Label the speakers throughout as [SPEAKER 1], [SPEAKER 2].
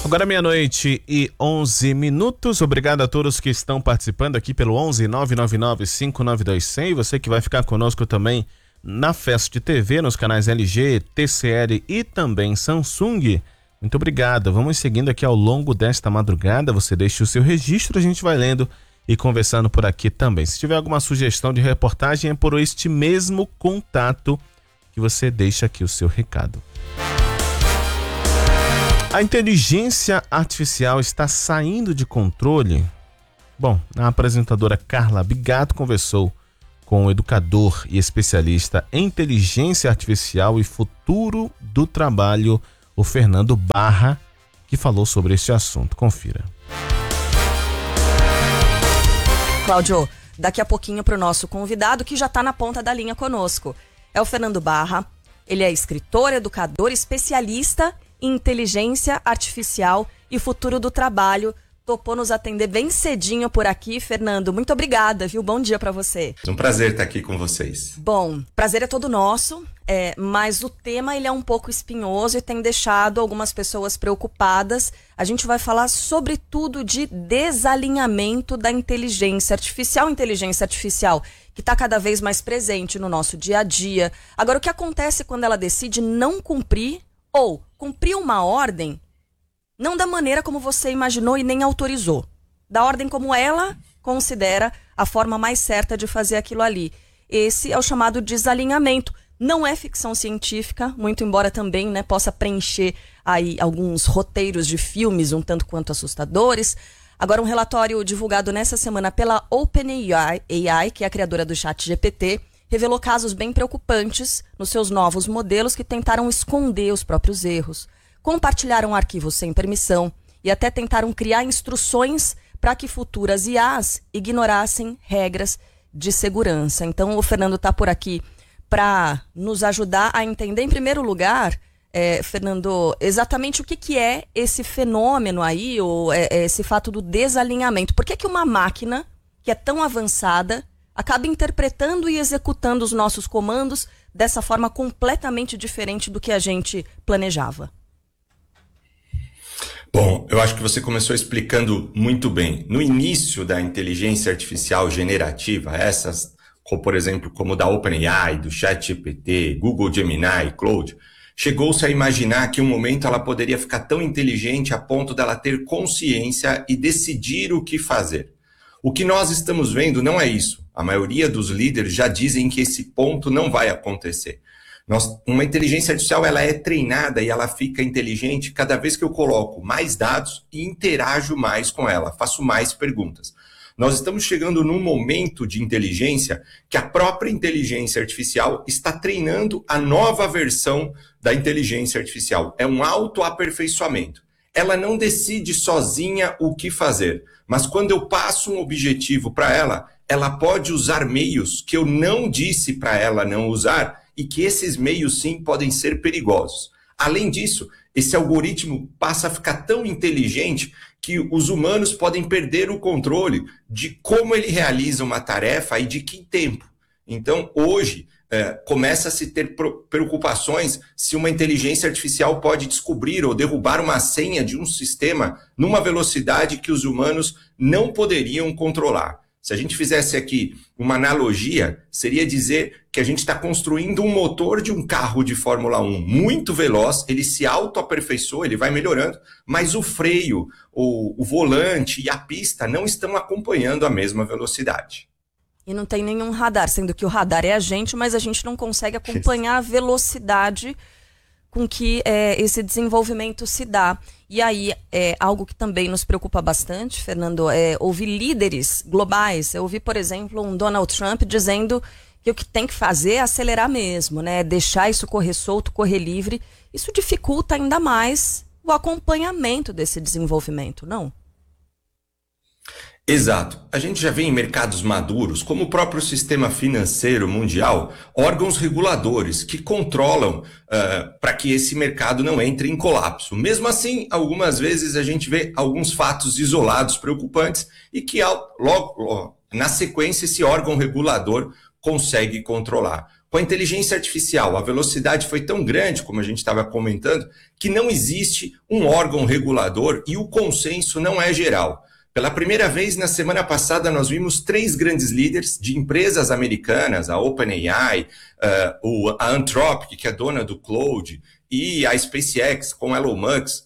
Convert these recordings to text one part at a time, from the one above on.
[SPEAKER 1] Agora meia-noite e 11 minutos. Obrigado a todos que estão participando aqui pelo 11 999 5921 100. Você que vai ficar conosco também na Fest TV, nos canais LG, TCL e também Samsung. Muito obrigado. Vamos seguindo aqui ao longo desta madrugada. Você deixa o seu registro, a gente vai lendo e conversando por aqui também. Se tiver alguma sugestão de reportagem, é por este mesmo contato que você deixa aqui o seu recado. A inteligência artificial está saindo de controle? Bom, a apresentadora Carla Bigato conversou com o educador e especialista em inteligência artificial e futuro do trabalho, o Fernando Barra, que falou sobre este assunto. Confira.
[SPEAKER 2] Cláudio, daqui a pouquinho para o nosso convidado que já está na ponta da linha conosco. É o Fernando Barra. Ele é escritor, educador, especialista em inteligência artificial e futuro do trabalho. Topou nos atender bem cedinho por aqui. Fernando, muito obrigada, viu? Bom dia para você.
[SPEAKER 3] É um prazer estar aqui com vocês.
[SPEAKER 2] Bom, prazer é todo nosso, mas o tema ele é um pouco espinhoso e tem deixado algumas pessoas preocupadas. A gente vai falar sobretudo de desalinhamento da inteligência artificial, que está cada vez mais presente no nosso dia a dia. Agora, o que acontece quando ela decide não cumprir ou cumprir uma ordem não da maneira como você imaginou e nem autorizou, da ordem como ela considera a forma mais certa de fazer aquilo ali. Esse é o chamado desalinhamento. Não é ficção científica, muito embora também, né, possa preencher aí alguns roteiros de filmes um tanto quanto assustadores. Agora, um relatório divulgado nessa semana pela OpenAI, que é a criadora do ChatGPT, revelou casos bem preocupantes nos seus novos modelos que tentaram esconder os próprios erros, compartilharam arquivos sem permissão e até tentaram criar instruções para que futuras IAs ignorassem regras de segurança. Então, o Fernando está por aqui para nos ajudar a entender, em primeiro lugar, Fernando, exatamente o que é esse fenômeno aí, ou esse fato do desalinhamento. Por que uma máquina que é tão avançada acaba interpretando e executando os nossos comandos dessa forma completamente diferente do que a gente planejava?
[SPEAKER 3] Bom, eu acho que você começou explicando muito bem. No início da inteligência artificial generativa, essas, por exemplo, como da OpenAI, do ChatGPT, Google Gemini, Claude, chegou-se a imaginar que um momento ela poderia ficar tão inteligente a ponto dela ter consciência e decidir o que fazer. O que nós estamos vendo não é isso. A maioria dos líderes já dizem que esse ponto não vai acontecer. Uma inteligência artificial ela é treinada e ela fica inteligente cada vez que eu coloco mais dados e interajo mais com ela, faço mais perguntas. Nós estamos chegando num momento de inteligência que a própria inteligência artificial está treinando a nova versão da inteligência artificial. É um autoaperfeiçoamento. Ela não decide sozinha o que fazer, mas quando eu passo um objetivo para ela, ela pode usar meios que eu não disse para ela não usar e que esses meios, sim, podem ser perigosos. Além disso, esse algoritmo passa a ficar tão inteligente que os humanos podem perder o controle de como ele realiza uma tarefa e de que tempo. Então, hoje, começa a se ter preocupações se uma inteligência artificial pode descobrir ou derrubar uma senha de um sistema numa velocidade que os humanos não poderiam controlar. Se a gente fizesse aqui uma analogia, seria dizer que a gente está construindo um motor de um carro de Fórmula 1 muito veloz, ele se autoaperfeiçoa, ele vai melhorando, mas o freio, o volante e a pista não estão acompanhando a mesma velocidade.
[SPEAKER 2] E não tem nenhum radar, sendo que o radar é a gente, mas a gente não consegue acompanhar a velocidade com que esse desenvolvimento se dá. E aí, algo que também nos preocupa bastante, Fernando, é ouvir líderes globais. Eu ouvi, por exemplo, um Donald Trump dizendo que o que tem que fazer é acelerar mesmo, né? Deixar isso correr solto, correr livre. Isso dificulta ainda mais o acompanhamento desse desenvolvimento, não?
[SPEAKER 3] Exato. A gente já vê em mercados maduros, como o próprio sistema financeiro mundial, órgãos reguladores que controlam para que esse mercado não entre em colapso. Mesmo assim, algumas vezes a gente vê alguns fatos isolados preocupantes e que logo na sequência esse órgão regulador consegue controlar. Com a inteligência artificial, a velocidade foi tão grande, como a gente estava comentando, que não existe um órgão regulador e o consenso não é geral. Pela primeira vez, na semana passada, nós vimos 3 grandes líderes de empresas americanas, a OpenAI, a Anthropic, que é dona do Cloud, e a SpaceX, com Elon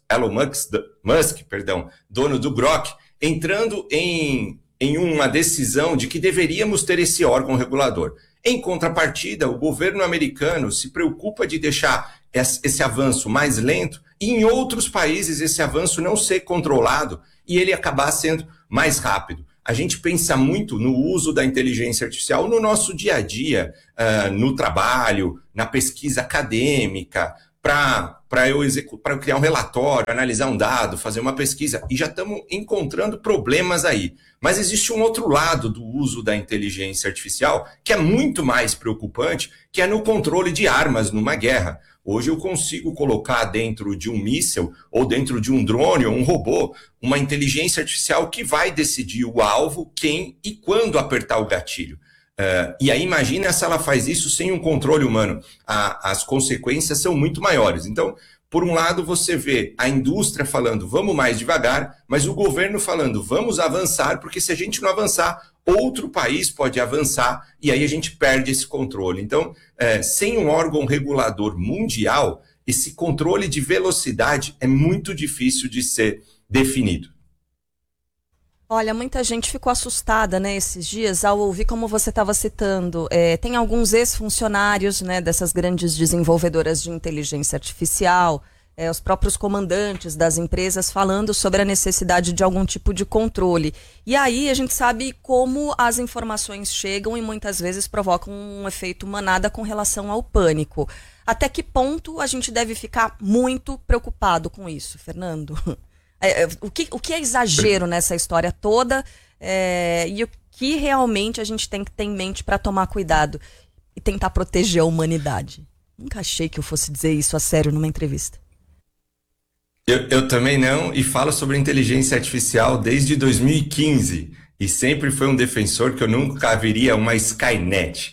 [SPEAKER 3] Musk, dono do Grok, entrando em uma decisão de que deveríamos ter esse órgão regulador. Em contrapartida, o governo americano se preocupa de deixar esse avanço mais lento e em outros países esse avanço não ser controlado e ele acabar sendo mais rápido. A gente pensa muito no uso da inteligência artificial no nosso dia a dia, no trabalho, na pesquisa acadêmica, para eu criar um relatório, analisar um dado, fazer uma pesquisa, e já estamos encontrando problemas aí. Mas existe um outro lado do uso da inteligência artificial que é muito mais preocupante, que é no controle de armas numa guerra. Hoje eu consigo colocar dentro de um míssil, ou dentro de um drone, ou um robô, uma inteligência artificial que vai decidir o alvo, quem e quando apertar o gatilho. E aí imagina se ela faz isso sem um controle humano. As consequências são muito maiores. Então, por um lado, você vê a indústria falando, vamos mais devagar, mas o governo falando, vamos avançar, porque se a gente não avançar, outro país pode avançar e aí a gente perde esse controle. Então, sem um órgão regulador mundial, esse controle de velocidade é muito difícil de ser definido.
[SPEAKER 2] Olha, muita gente ficou assustada, né, esses dias ao ouvir, como você estava citando, tem alguns ex-funcionários, né, dessas grandes desenvolvedoras de inteligência artificial, os próprios comandantes das empresas falando sobre a necessidade de algum tipo de controle. E aí a gente sabe como as informações chegam e muitas vezes provocam um efeito manada com relação ao pânico. Até que ponto a gente deve ficar muito preocupado com isso, Fernando? O que é exagero nessa história toda e o que realmente a gente tem que ter em mente para tomar cuidado e tentar proteger a humanidade? Nunca achei que eu fosse dizer isso a sério numa entrevista.
[SPEAKER 3] Eu também não, e falo sobre inteligência artificial desde 2015 e sempre fui um defensor que eu nunca viria uma Skynet.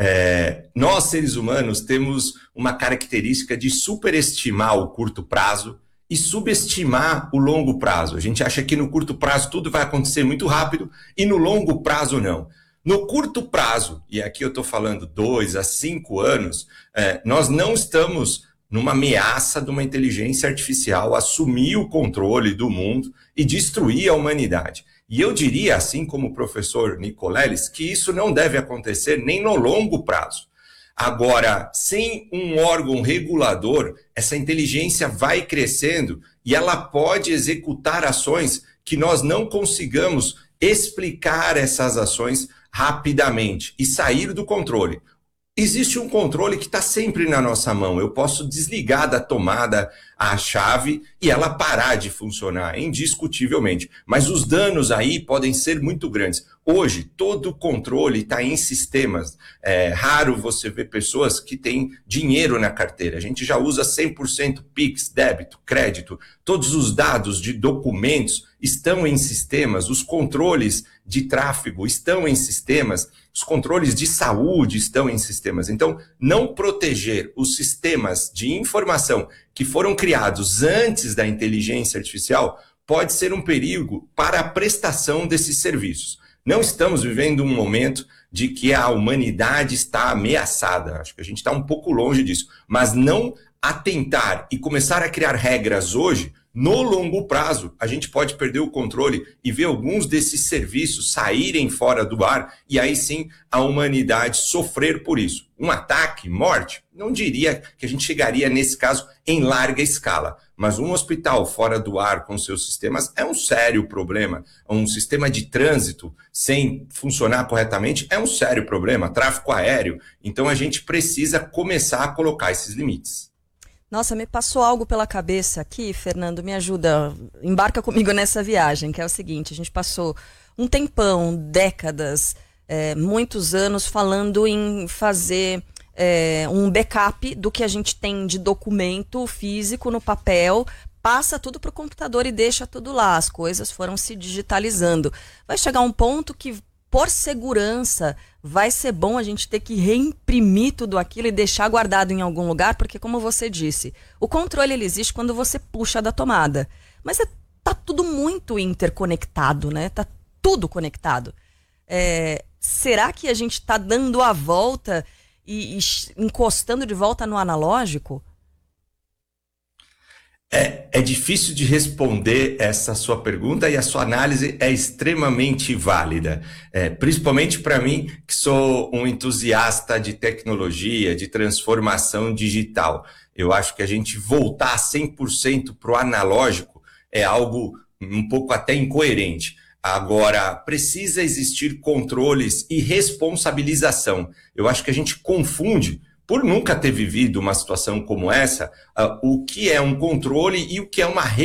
[SPEAKER 3] Nós, seres humanos, temos uma característica de superestimar o curto prazo e subestimar o longo prazo. A gente acha que no curto prazo tudo vai acontecer muito rápido e no longo prazo não. No curto prazo, e aqui eu estou falando 2 a 5 anos, nós não estamos numa ameaça de uma inteligência artificial assumir o controle do mundo e destruir a humanidade. E eu diria, assim como o professor Nicoleles, que isso não deve acontecer nem no longo prazo. Agora, sem um órgão regulador, essa inteligência vai crescendo e ela pode executar ações que nós não consigamos explicar essas ações rapidamente e sair do controle. Existe um controle que está sempre na nossa mão. Eu posso desligar da tomada a chave e ela parar de funcionar, indiscutivelmente. Mas os danos aí podem ser muito grandes. Hoje, todo o controle está em sistemas. É raro você ver pessoas que têm dinheiro na carteira. A gente já usa 100% Pix, débito, crédito. Todos os dados de documentos estão em sistemas. Os controles de tráfego estão em sistemas. Os controles de saúde estão em sistemas. Então, não proteger os sistemas de informação que foram criados antes da inteligência artificial pode ser um perigo para a prestação desses serviços. Não estamos vivendo um momento de que a humanidade está ameaçada. Acho que a gente está um pouco longe disso. Mas não atentar e começar a criar regras hoje, no longo prazo, a gente pode perder o controle e ver alguns desses serviços saírem fora do ar e aí sim a humanidade sofrer por isso. Um ataque, morte, não diria que a gente chegaria nesse caso em larga escala, mas um hospital fora do ar com seus sistemas é um sério problema. Um sistema de trânsito sem funcionar corretamente é um sério problema, tráfego aéreo. Então a gente precisa começar a colocar esses limites.
[SPEAKER 2] Nossa, me passou algo pela cabeça aqui, Fernando, me ajuda, embarca comigo nessa viagem, que é o seguinte, a gente passou um tempão, décadas, muitos anos falando em fazer um backup do que a gente tem de documento físico no papel, passa tudo para o computador e deixa tudo lá, as coisas foram se digitalizando. Vai chegar um ponto que por segurança, vai ser bom a gente ter que reimprimir tudo aquilo e deixar guardado em algum lugar, porque como você disse, o controle ele existe quando você puxa da tomada. Mas tá tudo muito interconectado, né? Tá tudo conectado. Será que a gente está dando a volta e encostando de volta no analógico?
[SPEAKER 3] É difícil de responder essa sua pergunta e a sua análise é extremamente válida. Principalmente para mim, que sou um entusiasta de tecnologia, de transformação digital. Eu acho que a gente voltar 100% para o analógico é algo um pouco até incoerente. Agora, precisa existir controles e responsabilização. Eu acho que a gente confunde, por nunca ter vivido uma situação como essa, o que é um controle e o que é uma